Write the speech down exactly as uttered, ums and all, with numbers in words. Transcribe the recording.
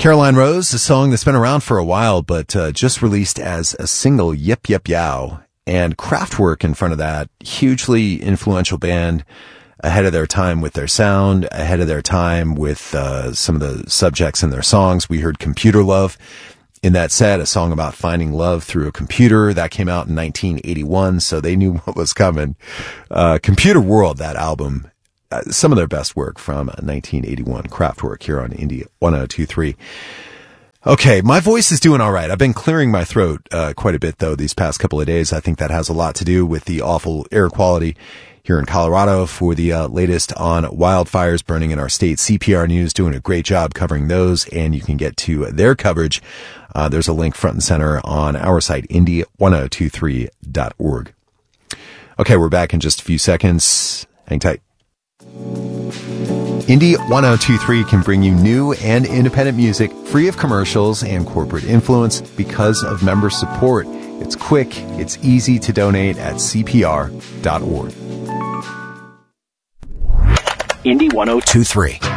Caroline Rose, a song that's been around for a while, but uh, just released as a single, Yip Yip Yow. And Kraftwerk in front of that, hugely influential band, ahead of their time with their sound, ahead of their time with uh, some of the subjects in their songs. We heard Computer Love in that set, a song about finding love through a computer. That came out in nineteen eighty-one, so they knew what was coming. Uh, Computer World, that album, uh, some of their best work from uh, nineteen eighty-one, Kraftwerk here on Indie one oh two point three. Okay, my voice is doing all right. I've been clearing my throat uh, quite a bit, though, these past couple of days. I think that has a lot to do with the awful air quality here in Colorado. For the uh, latest on wildfires burning in our state, C P R News doing a great job covering those, and you can get to their coverage. Uh, there's a link front and center on our site, indie one oh two three dot org. Okay, we're back in just a few seconds. Hang tight. Indie one oh two point three can bring you new and independent music free of commercials and corporate influence because of member support. It's quick, it's easy to donate at c p r dot org. Indie one oh two point three.